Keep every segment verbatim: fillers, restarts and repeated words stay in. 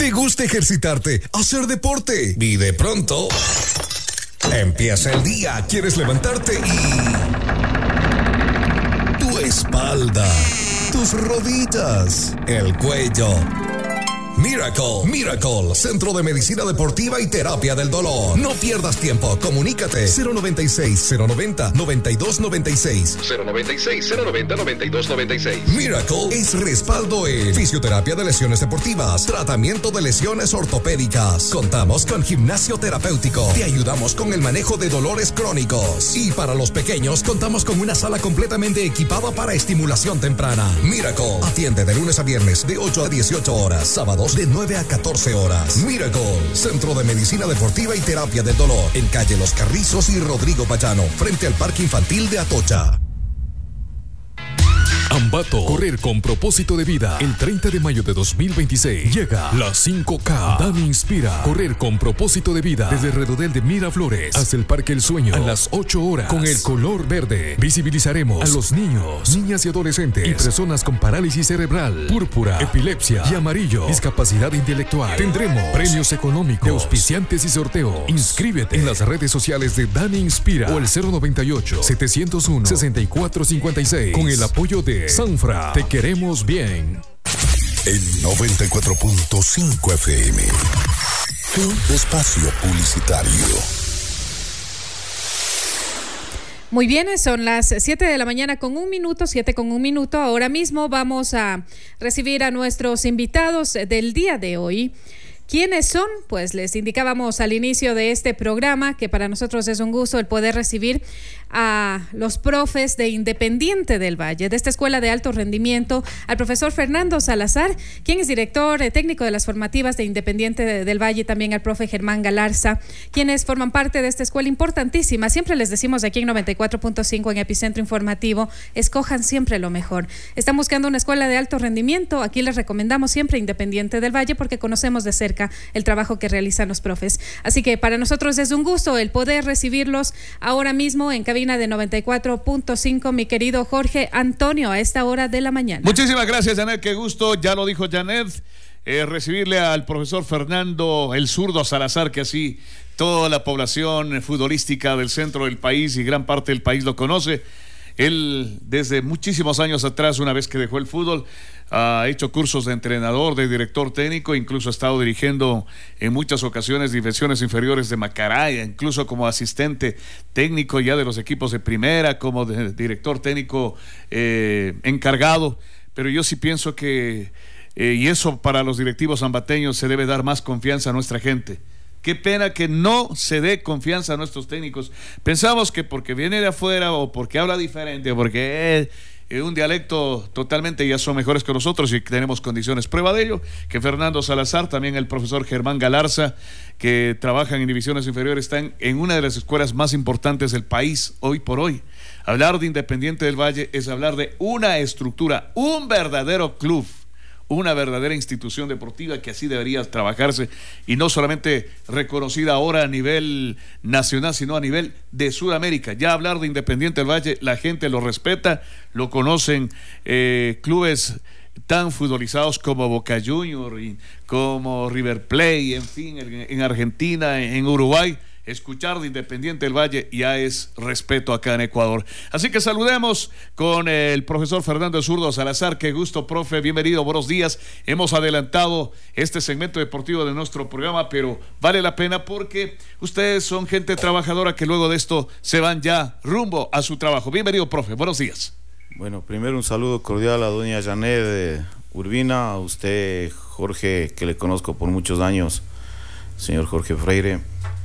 te gusta ejercitarte, hacer deporte y de pronto empieza el día, quieres levantarte y tu espalda, tus rodillas, el cuello. Miracle, Miracle, Centro de Medicina Deportiva y Terapia del Dolor. No pierdas tiempo, comunícate cero noventa y seis, cero noventa, noventa y dos noventa y seis. cero noventa y seis, cero noventa, noventa y dos noventa y seis. Miracle es respaldo en fisioterapia de lesiones deportivas, tratamiento de lesiones ortopédicas. Contamos con gimnasio terapéutico. Te ayudamos con el manejo de dolores crónicos. Y para los pequeños, contamos con una sala completamente equipada para estimulación temprana. Miracle atiende de lunes a viernes de ocho a dieciocho horas, sábados de nueve a catorce horas. Miracle, Centro de Medicina Deportiva y Terapia del Dolor, en calle Los Carrizos y Rodrigo Payano, frente al Parque Infantil de Atocha. Ambato, correr con propósito de vida. El treinta de mayo de dos mil veintiséis llega la cinco K. Dani inspira. Correr con propósito de vida desde el redondel de Miraflores hasta el Parque El Sueño a las ocho horas con el color verde. Visibilizaremos a los niños, niñas y adolescentes y personas con parálisis cerebral, púrpura, epilepsia y amarillo, discapacidad intelectual. Tendremos premios económicos, de auspiciantes y sorteos. Inscríbete en las redes sociales de Dani Inspira o el cero noventa y ocho, setecientos uno, sesenta y cuatro cincuenta y seis con el apoyo de Sanfra. Te queremos bien. En noventa y cuatro punto cinco F M. Tu espacio publicitario. Muy bien, son las siete de la mañana con un minuto, siete con un minuto. Ahora mismo vamos a recibir a nuestros invitados del día de hoy. ¿Quiénes son? Pues les indicábamos al inicio de este programa que para nosotros es un gusto el poder recibir a los profes de Independiente del Valle, de esta escuela de alto rendimiento, al profesor Fernando Salazar, quien es director eh, técnico de las formativas de Independiente de, del Valle, y también al profe Germán Galarza, quienes forman parte de esta escuela importantísima. Siempre les decimos aquí en noventa y cuatro punto cinco en Epicentro Informativo, escojan siempre lo mejor. Están buscando una escuela de alto rendimiento, aquí les recomendamos siempre Independiente del Valle porque conocemos de cerca el trabajo que realizan los profes. Así que para nosotros es un gusto el poder recibirlos ahora mismo en cabina de noventa y cuatro punto cinco, mi querido Jorge Antonio, a esta hora de la mañana. Muchísimas gracias, Janet, qué gusto, ya lo dijo Janet, eh, recibirle al profesor Fernando el Zurdo Salazar, que así toda la población futbolística del centro del país y gran parte del país lo conoce. Él desde muchísimos años atrás, una vez que dejó el fútbol, ha hecho cursos de entrenador, de director técnico, incluso ha estado dirigiendo en muchas ocasiones divisiones inferiores de Macaraya, incluso como asistente técnico ya de los equipos de primera, como de director técnico eh, encargado. Pero yo sí pienso que, eh, y eso para los directivos ambateños, se debe dar más confianza a nuestra gente. Qué pena que no se dé confianza a nuestros técnicos. Pensamos que porque viene de afuera o porque habla diferente o porque es un dialecto totalmente ya son mejores que nosotros y tenemos condiciones. Prueba de ello, que Fernando Salazar, también el profesor Germán Galarza, que trabajan en divisiones inferiores, están en una de las escuelas más importantes del país hoy por hoy. Hablar de Independiente del Valle es hablar de una estructura, un verdadero club, una verdadera institución deportiva que así debería trabajarse y no solamente reconocida ahora a nivel nacional, sino a nivel de Sudamérica. Ya hablar de Independiente del Valle, la gente lo respeta, lo conocen eh, clubes tan futbolizados como Boca Juniors, y como River Plate, en fin, en, en Argentina, en, en Uruguay. Escuchar de Independiente del Valle ya es respeto acá en Ecuador. Así que saludemos con el profesor Fernando Zurdo Salazar. Qué gusto, profe, bienvenido, buenos días. Hemos adelantado este segmento deportivo de nuestro programa, pero vale la pena porque ustedes son gente trabajadora que luego de esto se van ya rumbo a su trabajo. Bienvenido, profe, buenos días. Bueno, primero un saludo cordial a doña Janet Urbina, a usted, Jorge, que le conozco por muchos años, señor Jorge Freire.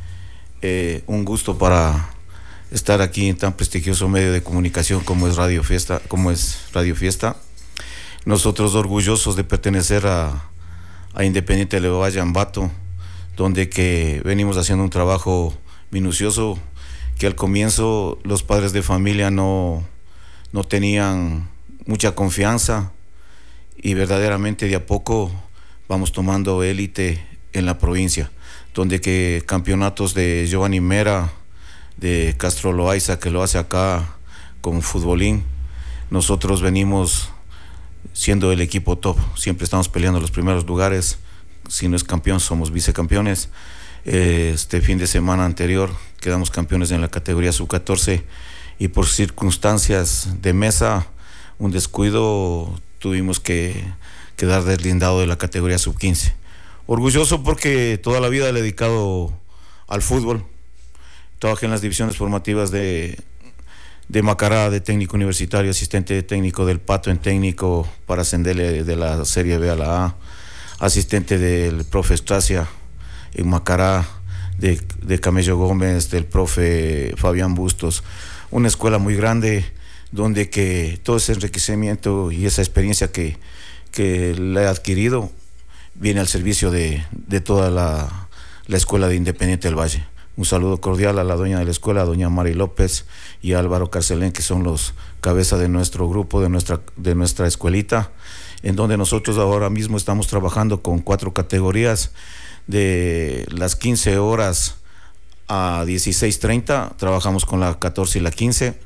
Eh, un gusto para estar aquí en tan prestigioso medio de comunicación como es Radio Fiesta, como es Radio Fiesta. Nosotros orgullosos de pertenecer a, a Independiente del Valle, Ambato, donde que venimos haciendo un trabajo minucioso que al comienzo los padres de familia no, no tenían mucha confianza y verdaderamente de a poco vamos tomando élite en la provincia, donde que campeonatos de Giovanni Mera, de Castro Loaiza, que lo hace acá con futbolín, nosotros venimos siendo el equipo top, siempre estamos peleando los primeros lugares, si no es campeón, somos vicecampeones. Eh, este fin de semana anterior quedamos campeones en la categoría sub catorce y por circunstancias de mesa, un descuido, tuvimos que quedar deslindado de la categoría sub quince. Orgulloso porque toda la vida le he dedicado al fútbol. Trabajé en las divisiones formativas de, de Macará, de técnico universitario, asistente técnico del Pato en técnico para ascenderle de la Serie B a la A, asistente del profe Estracia en Macará, de, de Camello Gómez, del profe Fabián Bustos. Una escuela muy grande donde que todo ese enriquecimiento y esa experiencia que, que le he adquirido viene al servicio de, de toda la, la escuela de Independiente del Valle. Un saludo cordial a la dueña de la escuela, a doña Mari López y a Álvaro Carcelén, que son los cabezas de nuestro grupo, de nuestra, de nuestra escuelita, en donde nosotros ahora mismo estamos trabajando con cuatro categorías, de las quince horas a dieciséis treinta, trabajamos con la catorce y la quince,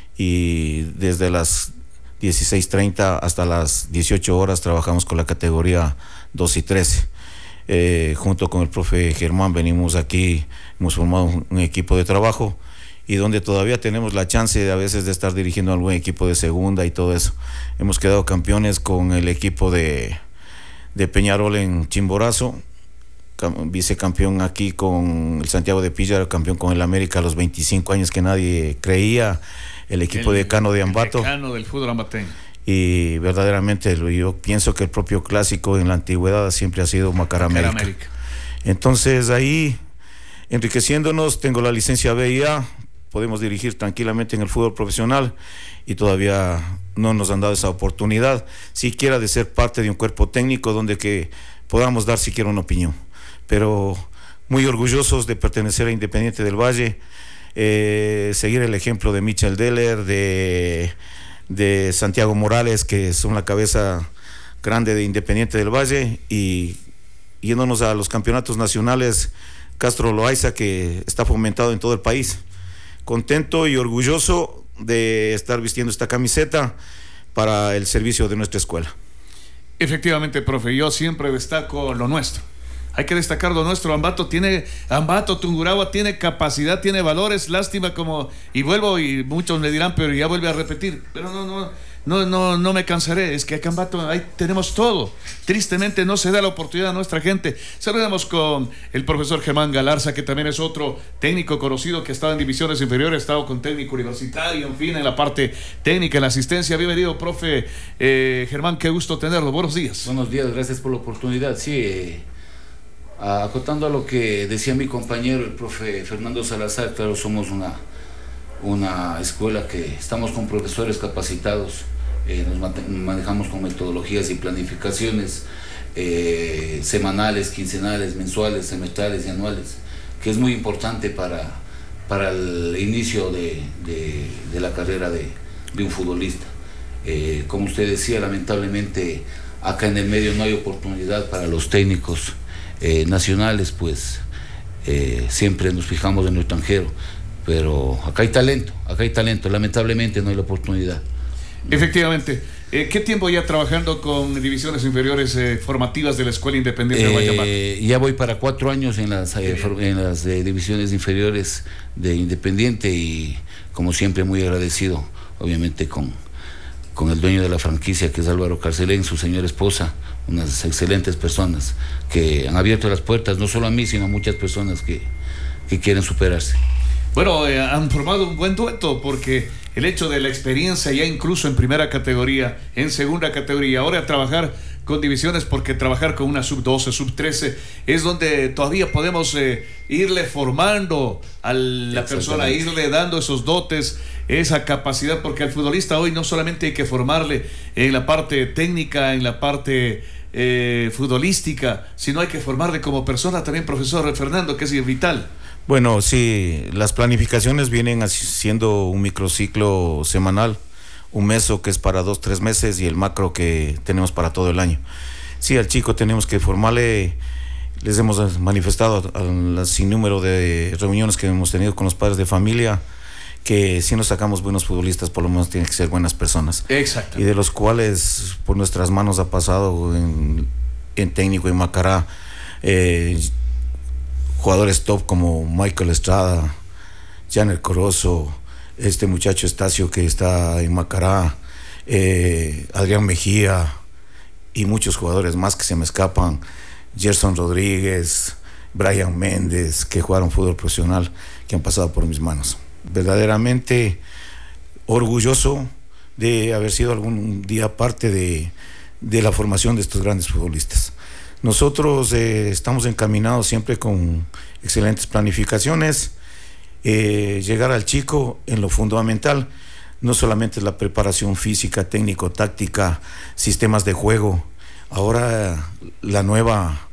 y desde las dieciséis treinta hasta las dieciocho horas trabajamos con la categoría doce y trece. Eh, junto con el profe Germán venimos aquí, hemos formado un, un equipo de trabajo y donde todavía tenemos la chance de a veces de estar dirigiendo algún equipo de segunda y todo eso. Hemos quedado campeones con el equipo de, de Peñarol en Chimborazo, vicecampeón aquí con el Santiago de Pilla, campeón con el América a los veinticinco años que nadie creía, el equipo el, de Cano de Ambato, el decano del fútbol ambateño. Y verdaderamente yo pienso que el propio clásico en la antigüedad siempre ha sido Macará América. América. Entonces ahí, enriqueciéndonos, tengo la licencia B I A, podemos dirigir tranquilamente en el fútbol profesional y todavía no nos han dado esa oportunidad, siquiera de ser parte de un cuerpo técnico donde que podamos dar siquiera una opinión. Pero muy orgullosos de pertenecer a Independiente del Valle, eh, seguir el ejemplo de Michel Deller, de, de Santiago Morales, que son la cabeza grande de Independiente del Valle, y yéndonos a los campeonatos nacionales, Castro Loaiza, que está fomentado en todo el país. Contento y orgulloso de estar vistiendo esta camiseta para el servicio de nuestra escuela. Efectivamente, profe, yo siempre destaco lo nuestro. Hay que destacar lo nuestro. Ambato tiene, Ambato, Tungurahua tiene capacidad, tiene valores. Lástima como, y vuelvo, y muchos me dirán, pero ya vuelve a repetir. Pero no, no, no, no, no me cansaré. Es que acá en Ambato ahí tenemos todo. Tristemente no se da la oportunidad a nuestra gente. Saludamos con el profesor Germán Galarza, que también es otro técnico conocido que ha estado en divisiones inferiores, ha estado con técnico universitario, en fin, en la parte técnica, en la asistencia. Bienvenido, profe eh, Germán, qué gusto tenerlo. Buenos días. Buenos días, gracias por la oportunidad. Sí, eh... acotando a lo que decía mi compañero, el profe Fernando Salazar, claro, somos una, una escuela que estamos con profesores capacitados, eh, nos manejamos con metodologías y planificaciones eh, semanales, quincenales, mensuales, semestrales y anuales, que es muy importante para, para el inicio de, de, de la carrera de, de un futbolista. Eh, como usted decía, lamentablemente acá en el medio no hay oportunidad para los técnicos Eh, nacionales, pues eh, siempre nos fijamos en lo extranjero, pero acá hay talento, acá hay talento, lamentablemente no hay la oportunidad. Efectivamente. Eh, ¿Qué tiempo ya trabajando con divisiones inferiores eh, formativas de la Escuela Independiente de Guayamán? Eh, ya voy para cuatro años en las, eh, en las eh, divisiones inferiores de Independiente y como siempre muy agradecido, obviamente con, con el dueño de la franquicia, que es Álvaro Carcelén, su señora esposa, unas excelentes personas que han abierto las puertas, no solo a mí, sino a muchas personas que, que quieren superarse. Bueno, eh, han formado un buen dueto, porque el hecho de la experiencia ya incluso en primera categoría, en segunda categoría, ahora trabajar con divisiones, porque trabajar con una sub doce, sub trece, es donde todavía podemos eh, irle formando a la persona, irle dando esos dotes, esa capacidad, porque al futbolista hoy no solamente hay que formarle en la parte técnica, en la parte eh, futbolística, sino hay que formarle como persona también, profesor Fernando, que es vital. Bueno, sí, las planificaciones vienen siendo un microciclo semanal, un meso que es para dos, tres meses y el macro que tenemos para todo el año. Sí, al chico tenemos que formarle, les hemos manifestado a las sinnúmero de reuniones que hemos tenido con los padres de familia, que si nos sacamos buenos futbolistas, por lo menos tienen que ser buenas personas. Exacto. Y de los cuales por nuestras manos ha pasado en, en técnico en Macará eh, jugadores top como Michael Estrada, Janer Corozo, este muchacho Estacio que está en Macará, eh, Adrián Mejía y muchos jugadores más que se me escapan, Gerson Rodríguez, Brian Méndez, que jugaron fútbol profesional, que han pasado por mis manos. Verdaderamente orgulloso de haber sido algún día parte de, de la formación de estos grandes futbolistas. Nosotros eh, estamos encaminados siempre con excelentes planificaciones, eh, llegar al chico en lo fundamental, no solamente la preparación física, técnico, táctica, sistemas de juego. Ahora la nueva,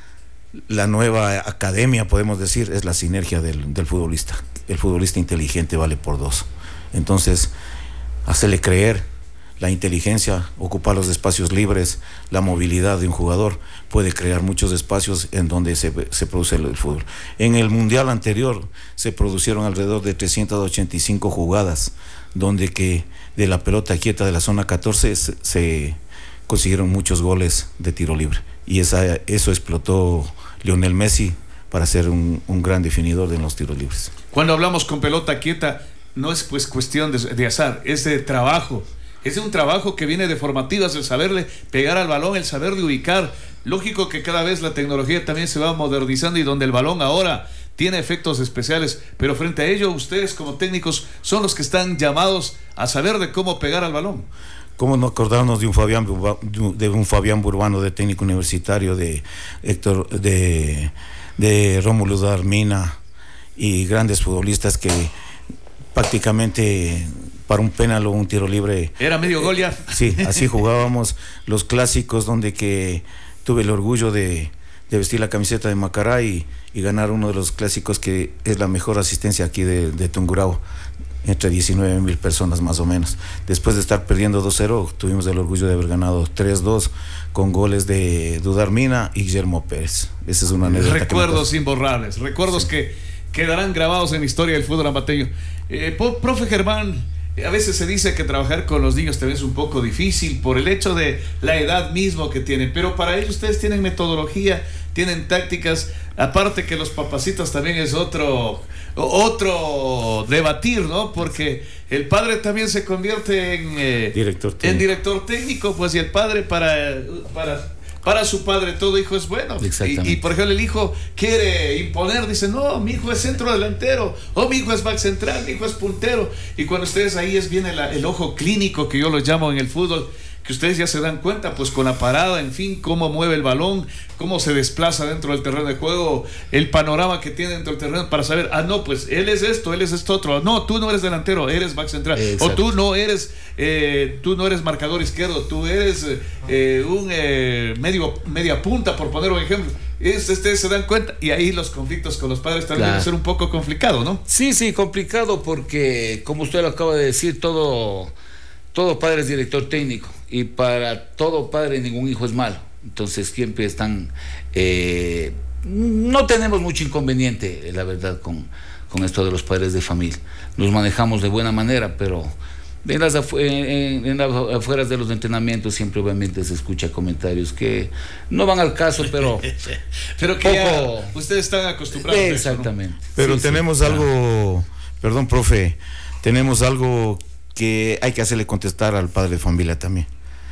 la nueva academia, podemos decir, es la sinergia del, del futbolista. El futbolista inteligente vale por dos. Entonces, hacerle creer la inteligencia, ocupar los espacios libres, la movilidad de un jugador puede crear muchos espacios en donde se, se produce el, el fútbol. En el mundial anterior se produjeron alrededor de trescientas ochenta y cinco jugadas, donde que de la pelota quieta de la zona catorce se, se consiguieron muchos goles de tiro libre. Y esa, eso explotó Lionel Messi para ser un, un gran definidor de los tiros libres. Cuando hablamos con pelota quieta, no es pues cuestión de, de azar, es de trabajo. Es un trabajo que viene de formativas, el saberle pegar al balón, el saberle ubicar. Lógico que cada vez la tecnología también se va modernizando y donde el balón ahora tiene efectos especiales, pero frente a ello ustedes como técnicos son los que están llamados a saber de cómo pegar al balón. ¿Cómo no acordarnos de un Fabián de un Fabián Burbano, de técnico universitario, de Héctor, de, de Rómulo Darmina y grandes futbolistas que prácticamente para un penal o un tiro libre era medio gol ya? Sí, así jugábamos los clásicos, donde que tuve el orgullo de, de vestir la camiseta de Macará y, y ganar uno de los clásicos que es la mejor asistencia aquí de, de Tungurahua, entre diecinueve mil personas más o menos. Después de estar perdiendo dos cero, tuvimos el orgullo de haber ganado tres dos con goles de Dudarmina y Guillermo Pérez. Esa es una anécdota. Recuerdos imborrables, recuerdos sí. que quedarán grabados en la historia del fútbol ambateño. Eh, profe Germán, a veces se dice que trabajar con los niños también es un poco difícil por el hecho de la edad mismo que tienen, pero para ello ustedes tienen metodología, tienen tácticas, aparte que los papacitos también es otro otro debatir, ¿no? Porque el padre también se convierte en eh, director técnico. en director técnico, pues, y el padre para para Para su padre todo hijo es bueno. Y, y por ejemplo el hijo quiere imponer, dice, no, mi hijo es centro delantero, o mi hijo es back central, mi hijo es puntero. Y cuando ustedes ahí es viene la, el ojo clínico que yo lo llamo en el fútbol, que ustedes ya se dan cuenta, pues con la parada, en fin, cómo mueve el balón, cómo se desplaza dentro del terreno de juego, el panorama que tiene dentro del terreno para saber, ah, no, pues él es esto, él es esto otro, no, tú no eres delantero, eres back central, exacto. O tú no eres eh, tú no eres marcador izquierdo, tú eres eh, un eh, medio, media punta, por poner un ejemplo. Es, ustedes se dan cuenta, y ahí los conflictos con los padres también claro. deben ser un poco complicado, ¿no? Sí, sí, complicado porque, como usted lo acaba de decir, todo, todo padre es director técnico, y para todo padre ningún hijo es malo. Entonces siempre están, eh, no tenemos mucho inconveniente, la verdad, con, con esto de los padres de familia. Nos manejamos de buena manera, pero en las, afu en, en las afueras de los entrenamientos siempre obviamente se escucha comentarios que no van al caso, pero pero que poco... ustedes están acostumbrados a eso, exactamente, ¿no? Pero sí, tenemos sí, algo, claro. Perdón, profe, tenemos algo que hay que hacerle contestar al padre de familia también.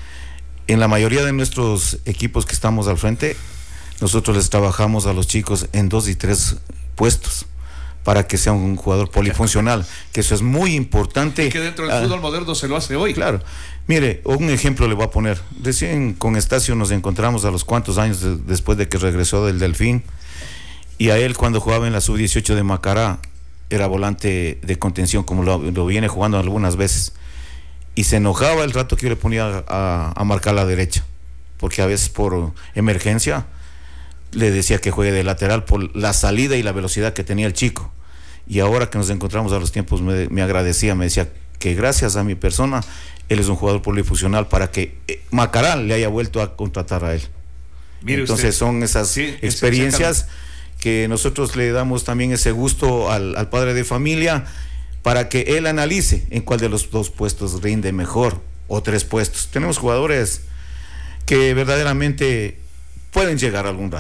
En la mayoría de nuestros equipos que estamos al frente, nosotros les trabajamos a los chicos en dos y tres puestos para que sea un jugador polifuncional, que eso es muy importante. Y que dentro del ah, fútbol moderno se lo hace hoy. Claro. Mire, un ejemplo le voy a poner. Recién con Estacio nos encontramos a los cuantos años de, después de que regresó del Delfín, y a él cuando jugaba en la sub dieciocho de Macará, era volante de contención, como lo, lo viene jugando algunas veces, y se enojaba el rato que yo le ponía a, a marcar la derecha, porque a veces por emergencia le decía que juegue de lateral por la salida y la velocidad que tenía el chico. Y ahora que nos encontramos a los tiempos me, me agradecía, me decía que gracias a mi persona él es un jugador polifuncional para que Macará le haya vuelto a contratar a él. Mire Entonces usted, son esas sí, experiencias que nosotros le damos también ese gusto al, al padre de familia, para que él analice en cuál de los dos puestos rinde mejor, o tres puestos. Tenemos jugadores que verdaderamente pueden llegar algún rato.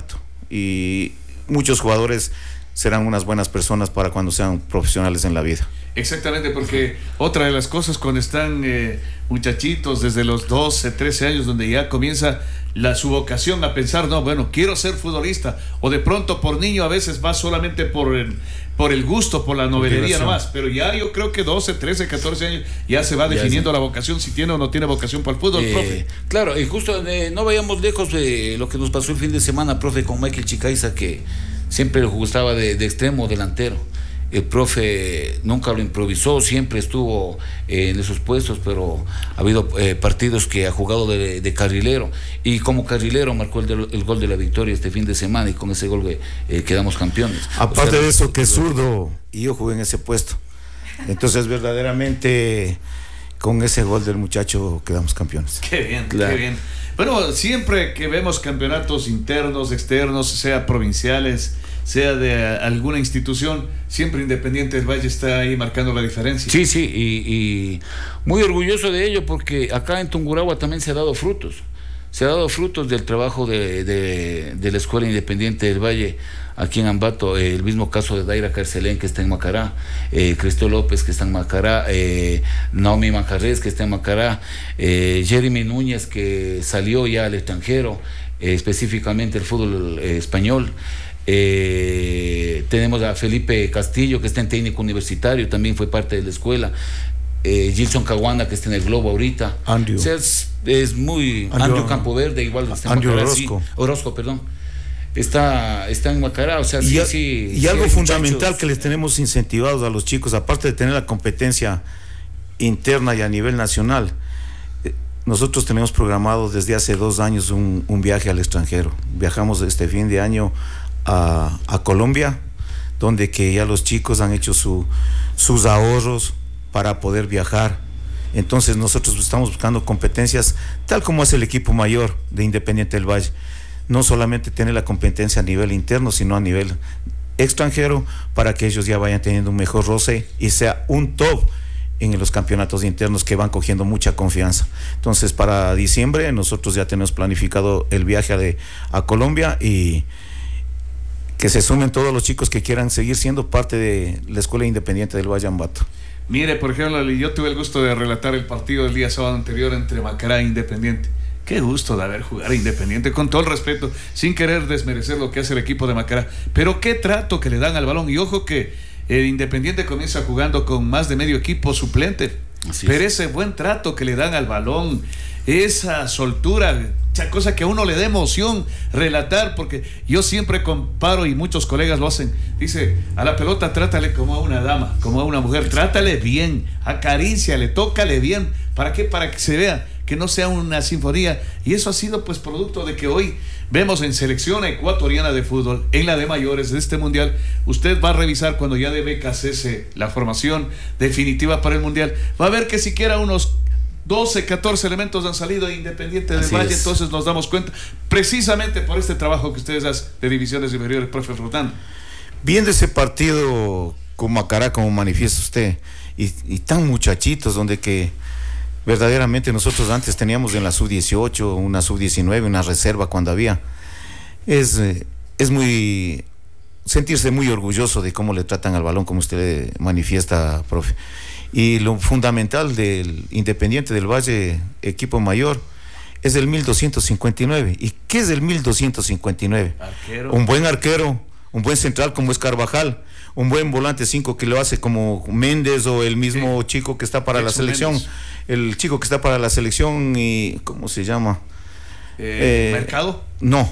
y muchos jugadores serán unas buenas personas para cuando sean profesionales en la vida. Exactamente, porque otra de las cosas cuando están eh, muchachitos desde los doce, trece años, donde ya comienza la, su vocación a pensar, no, bueno, quiero ser futbolista, o de pronto por niño a veces va solamente por el, por el gusto, por la novelería nomás, pero ya yo creo que doce, trece, catorce años ya se va ya definiendo sí. la vocación, si tiene o no tiene vocación para el fútbol, eh, profe. Claro, y justo eh, no vayamos lejos de lo que nos pasó el fin de semana, profe, con Michael Chicaiza, que siempre gustaba de, de extremo delantero. El profe nunca lo improvisó, siempre estuvo eh, en esos puestos, pero ha habido eh, partidos que ha jugado de, de carrilero, y como carrilero marcó el, de, el gol de la victoria este fin de semana, y con ese gol eh, quedamos campeones. Aparte o sea, de eso, que es zurdo, y yo jugué en ese puesto. Entonces verdaderamente con ese gol del muchacho quedamos campeones. Qué bien, claro. Qué bien. Bueno, siempre que vemos campeonatos internos, externos, sea provinciales, sea de alguna institución, siempre Independiente del Valle está ahí marcando la diferencia. Sí, sí, y, y muy orgulloso de ello, porque acá en Tungurahua también se ha dado frutos. Se ha dado frutos del trabajo de, de, de la Escuela Independiente del Valle aquí en Ambato, eh, el mismo caso de Daira Carcelén, que está en Macará, eh, Cristo López, que está en Macará, eh, Naomi Manjarres, que está en Macará, eh, Jeremy Núñez, que salió ya al extranjero, eh, específicamente el fútbol eh, español. Eh, tenemos a Felipe Castillo, que está en técnico universitario, también fue parte de la escuela. eh, Gilson Caguana, que está en el Globo ahorita. Andrew. O sea, es, es muy Andrew, Andrew Campoverde, igual está en Andrew Macará, Orozco. Sí, Orozco, perdón. Está, está en Macará, o sea, y, sí, a, sí. Y sí algo fundamental muchachos. que les tenemos incentivados a los chicos, aparte de tener la competencia interna y a nivel nacional, nosotros tenemos programado desde hace dos años un, un viaje al extranjero. Viajamos este fin de año a, a Colombia, donde que ya los chicos han hecho su, sus ahorros para poder viajar. Entonces nosotros estamos buscando competencias tal como hace el equipo mayor de Independiente del Valle. No solamente tener la competencia a nivel interno, sino a nivel extranjero, para que ellos ya vayan teniendo un mejor roce y sea un top en los campeonatos internos, que van cogiendo mucha confianza. Entonces para diciembre nosotros ya tenemos planificado el viaje a, a Colombia, y que se sumen todos los chicos que quieran seguir siendo parte de la Escuela Independiente del Valle Ambato. Mire, por ejemplo, yo tuve el gusto de relatar el partido del día sábado anterior entre Macará e Independiente. Qué gusto de haber jugado a Independiente, con todo el respeto, sin querer desmerecer lo que hace el equipo de Macará, pero qué trato que le dan al balón. Y ojo que el Independiente comienza jugando con más de medio equipo suplente, Así pero es. Ese buen trato que le dan al balón, esa soltura, esa cosa que a uno le da emoción relatar, porque yo siempre comparo, y muchos colegas lo hacen, dice, a la pelota trátale como a una dama, como a una mujer, trátale bien, acaríciale, tócale bien. ¿Para qué? Para que se vea, que no sea una sinfonía. Y eso ha sido pues producto de que hoy vemos en selección ecuatoriana de fútbol, en la de mayores de este mundial. Usted va a revisar cuando ya de becas cese la formación definitiva para el mundial, va a ver que siquiera unos doce, catorce elementos han salido de Independiente del Valle. Es. Entonces nos damos cuenta, precisamente por este trabajo que ustedes hacen de divisiones inferiores, profe Frután. Viendo ese partido con Macará, como manifiesta usted, y, y tan muchachitos, donde que verdaderamente nosotros antes teníamos en la sub dieciocho, una sub diecinueve, una reserva cuando había. Es, es muy, sentirse muy orgulloso de cómo le tratan al balón, como usted manifiesta, profe. Y lo fundamental del Independiente del Valle, equipo mayor, es el mil doscientos cincuenta y nueve. ¿Y qué es el mil doscientos cincuenta y nueve? Arquero. Un buen arquero, un buen central como es Carvajal, un buen volante cinco que lo hace como Méndez, o el mismo sí. chico que está para Exo la selección, Méndez. El chico que está para la selección, y ¿cómo se llama? Eh, eh, ¿Mercado? No,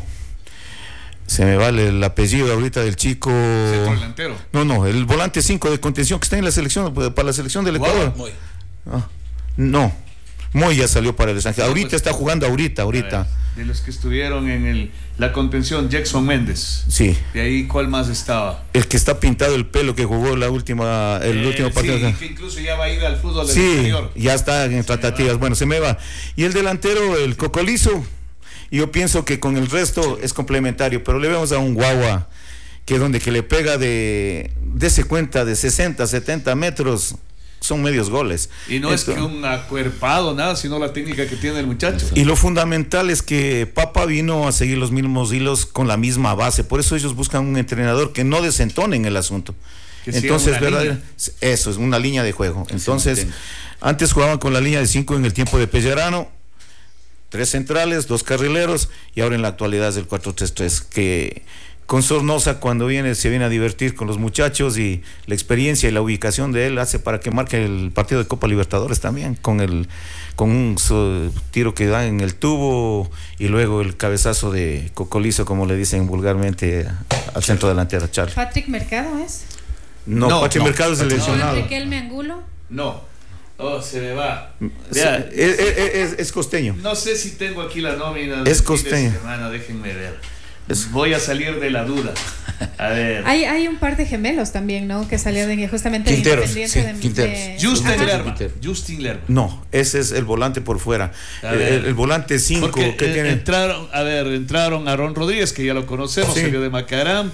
se me vale el apellido ahorita del chico. ¿Centro delantero? No, no, el volante cinco de contención que está en la selección, para la selección del Ecuador. Moy. Ah, no, Moy ya salió para el extranjero. Ahorita pues, está jugando, ahorita, ahorita. De los que estuvieron en el, la contención, Jackson Méndez. Sí. De ahí, ¿cuál más estaba? El que está pintado el pelo, que jugó la última, el eh, último partido. Sí, que incluso ya va a ir al fútbol del sí, exterior. Ya está en tratativas. Bueno, se me va. Y el delantero, el Cocolizo, yo pienso que con el resto sí. es complementario, pero le vemos a un guagua que donde que le pega de, dese cuenta, de sesenta, setenta metros. son medios goles. Y no Esto, es que un acuerpado, nada, sino la técnica que tiene el muchacho. Y lo fundamental es que Papa vino a seguir los mismos hilos con la misma base. Por eso ellos buscan un entrenador que no desentone en el asunto. Que Entonces, ¿verdad? Eso es una línea de juego. Entonces, sí, antes jugaban con la línea de cinco en el tiempo de Pellerano, tres centrales, dos carrileros, y ahora en la actualidad es el cuatro tres tres, que con Sornosa cuando viene se viene a divertir con los muchachos, y la experiencia y la ubicación de él hace para que marque el partido de Copa Libertadores también, con el con un so, tiro que da en el tubo y luego el cabezazo de cocolizo, como le dicen vulgarmente, al centro delantero, Charlie. ¿Patrick Mercado es? No, no Patrick no, Mercado es el lesionado. ¿Riquelme Angulo? No. Oh, se me va. Vea, es, es, es, es costeño. No sé si tengo aquí la nómina. Es costeño. De semana, déjenme ver. Es... Voy a salir de la duda. A ver. Hay, hay un par de gemelos también, ¿no? Que salieron justamente Quinteros, de sí, de, Quinteros. de... Justin Lerma. Justin Lerma. No, ese es el volante por fuera. El, el, el volante cinco que eh, tiene. Entraron, a ver, entraron Aaron Rodríguez, que ya lo conocemos, sí. Salió de Macarán.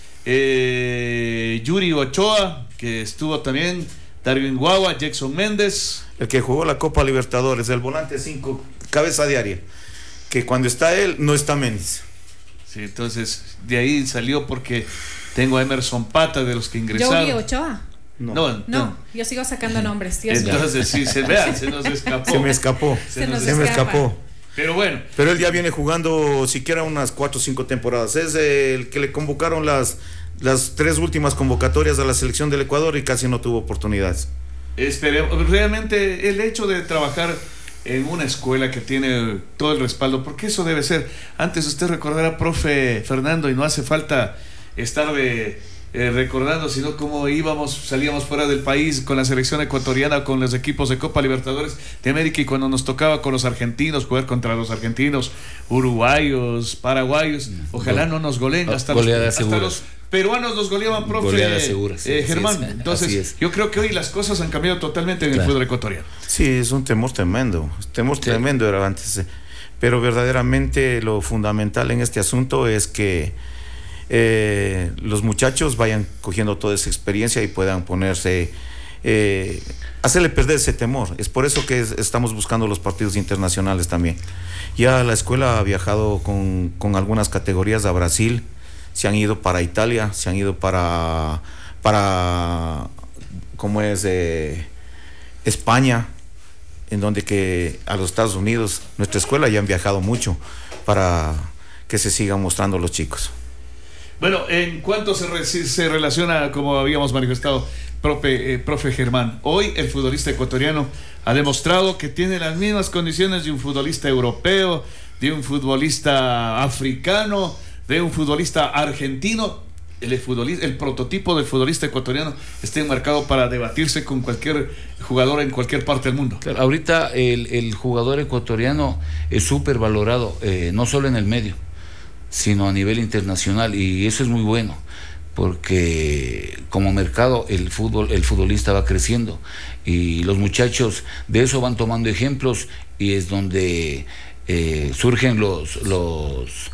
Eh, Yuri Ochoa, que estuvo también. Darwin Guagua, Jackson Méndez. El que jugó la Copa Libertadores, el volante cinco, cabeza de área. Que cuando está él, no está Méndez. Sí, entonces de ahí salió porque tengo a Emerson Pata de los que ingresaron. ¿Yuri Ochoa? No. No, no, no, yo sigo sacando nombres. Dios entonces sí, se vean, se nos escapó. Se me escapó. Se, se, nos se me escapó. Pero bueno. Pero él ya viene jugando siquiera unas cuatro o cinco temporadas. Es el que le convocaron las... las tres últimas convocatorias a la selección del Ecuador y casi no tuvo oportunidades. Esperemos, realmente el hecho de trabajar en una escuela que tiene todo el respaldo, porque eso debe ser, antes usted recordará, profe Fernando, y no hace falta estar de, eh, recordando, sino cómo íbamos, salíamos fuera del país con la selección ecuatoriana, con los equipos de Copa Libertadores de América, y cuando nos tocaba con los argentinos, jugar contra los argentinos, uruguayos, paraguayos, ojalá no nos goleen, hasta los, hasta los peruanos nos goleaban, profe segura, sí, eh, Germán. es, entonces yo creo que hoy las cosas han cambiado totalmente en claro. el fútbol ecuatoriano. Sí, es un temor tremendo, temor sí. tremendo era antes, pero verdaderamente lo fundamental en este asunto es que eh, los muchachos vayan cogiendo toda esa experiencia y puedan ponerse, eh, hacerle perder ese temor. Es por eso que es, estamos buscando los partidos internacionales también. Ya la escuela ha viajado con, con algunas categorías a Brasil, se han ido para Italia, se han ido para, para ¿cómo es? Eh, España, en donde que a los Estados Unidos, nuestra escuela ya han viajado mucho para que se sigan mostrando los chicos. Bueno, en cuanto se, re, se relaciona, como habíamos manifestado, profe, eh, profe Germán, hoy el futbolista ecuatoriano ha demostrado que tiene las mismas condiciones de un futbolista europeo, de un futbolista africano, de un futbolista argentino. El, futbolista, el prototipo del futbolista ecuatoriano está enmarcado para debatirse con cualquier jugador en cualquier parte del mundo. Claro, ahorita el, el jugador ecuatoriano es súper valorado, eh, no solo en el medio, sino a nivel internacional, y eso es muy bueno, porque como mercado el fútbol, el futbolista va creciendo, y los muchachos de eso van tomando ejemplos, y es donde eh, surgen los... los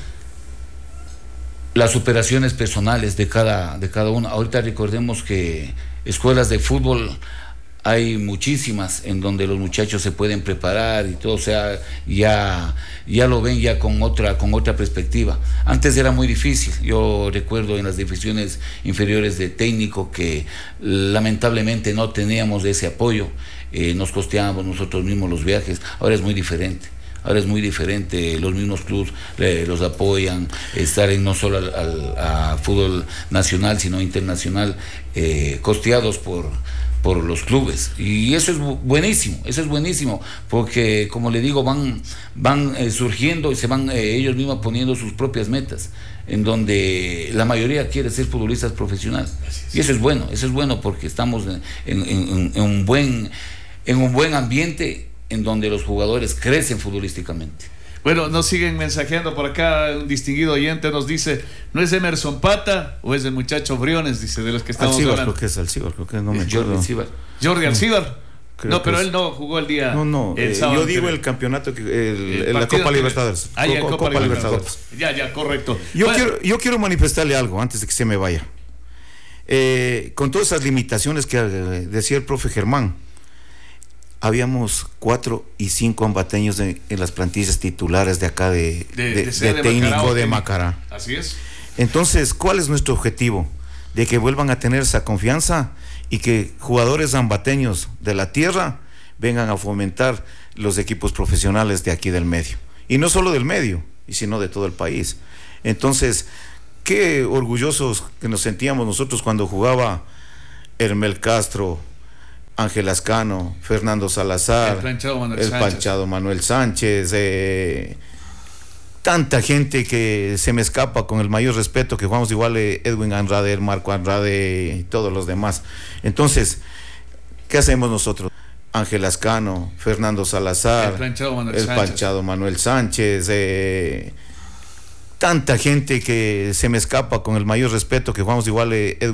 las superaciones personales de cada, de cada uno. Ahorita recordemos que escuelas de fútbol hay muchísimas en donde los muchachos se pueden preparar y todo, o sea, ya, ya lo ven ya con otra, con otra perspectiva. Antes era muy difícil. Yo recuerdo en las divisiones inferiores de técnico que lamentablemente no teníamos ese apoyo, eh, nos costeábamos nosotros mismos los viajes. Ahora es muy diferente. Ahora es muy diferente, los mismos clubes eh, los apoyan, estar en no solo al, al a fútbol nacional, sino internacional, eh, costeados por, por los clubes. Y eso es buenísimo, eso es buenísimo, porque como le digo, van, van eh, surgiendo y se van eh, ellos mismos poniendo sus propias metas, en donde la mayoría quiere ser futbolistas profesionales. Y eso es bueno, eso es bueno porque estamos en, en, en, en un buen, en un buen ambiente, en donde los jugadores crecen futbolísticamente. Bueno, nos siguen mensajeando por acá, un distinguido oyente nos dice, ¿no es Emerson Pata o es el muchacho Briones? Dice, de los que estamos Alcibar, hablando. Creo que es Alcibar, creo que no me acuerdo. Jordi Alcibar. Jordi Alcibar. Creo no, pero es... él no jugó el día. No, no, el eh, yo digo el campeonato, que, el, el la Copa que... Libertadores. Ah, ya, Copa, Copa, Copa Libertadores. Libertadores. Ya, ya, correcto. Yo, bueno. quiero, yo quiero manifestarle algo antes de que se me vaya. eh, con todas esas limitaciones que eh, decía el profe Germán, habíamos cuatro y cinco ambateños de, en las plantillas titulares de acá de, de, de, de, de, de técnico Macará, de Macará. Así es. Entonces, ¿cuál es nuestro objetivo? De que vuelvan a tener esa confianza y que jugadores ambateños de la tierra vengan a fomentar los equipos profesionales de aquí del medio. Y no solo del medio, sino de todo el país. Entonces, qué orgullosos que nos sentíamos nosotros cuando jugaba Hermel Castro, Ángel Ascano, Fernando Salazar, el planchado Manuel el Sánchez, planchado Manuel Sánchez eh, tanta gente que se me escapa, con el mayor respeto, que jugamos igual, eh, Edwin Andrade, Marco Andrade y todos los demás. Entonces, ¿qué hacemos nosotros? Ángel Ascano, Fernando Salazar, el planchado Manuel el Sánchez, planchado Manuel Sánchez eh, tanta gente que se me escapa, con el mayor respeto, que jugamos igual, eh, Edwin